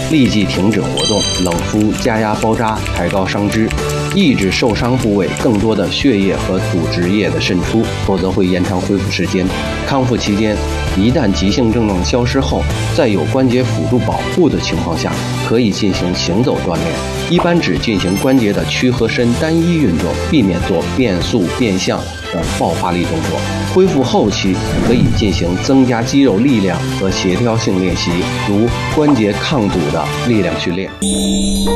立即停止活动，冷敷加压包扎，抬高伤肢，抑制受伤部位更多的血液和组织液的渗出，否则会延长恢复时间。康复期间，一旦急性症状消失后，在有关节辅助保护的情况下，可以进行行走锻炼，一般只进行关节的屈和伸单一运动，避免做变速、变向等爆发力动作。恢复后期可以进行增加肌肉力量和协调性练习，如关节抗阻的力量训练。